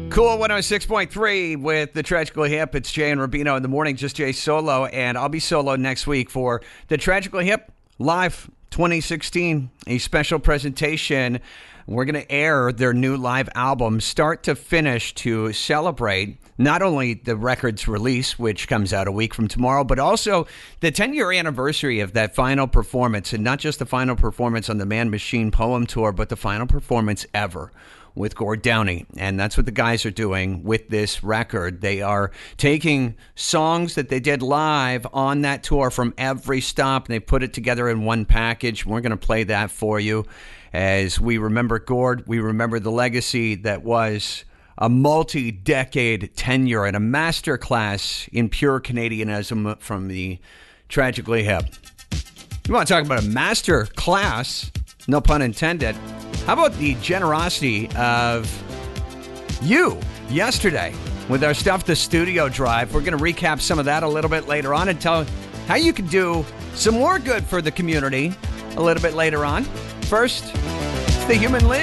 Cool 106.3 with the Tragically Hip. It's Jay and Rubino in the morning, just Jay solo, and I'll be solo next week for the Tragically Hip Live 2016, a special presentation. We're going to air their new live album start to finish to celebrate not only the record's release, which comes out a week from tomorrow, but also the 10-year anniversary of that final performance, and not just the final performance on the Man Machine Poem Tour, but the final performance ever with Gord Downie. And that's what the guys are doing with this record. They are taking songs that they did live on that tour from every stop, and they put it together in one package. We're going to play that for you as we remember Gord. We remember the legacy that was a multi-decade tenure and a master class in pure Canadianism from the Tragically Hip. You want to talk about a master class, no pun intended. How about the generosity of you yesterday with our Stuff the Studio drive? We're going to recap some of that a little bit later on and tell how you can do some more good for the community a little bit later on. First, it's the Human League.